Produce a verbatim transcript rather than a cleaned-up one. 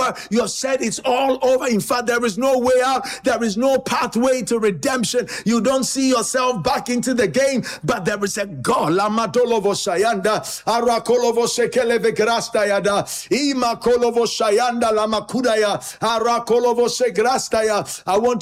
over. You have said it's all over. In fact, there is no way out. There is no pathway to redemption. You don't see yourself back into the game, but there is a God. Lamadolovo Shayanda, Arakolovo Shekeleve Grastayada, Ima Kolovo Shayanda Lamakudaya, Arakolovo Segrastaya. I want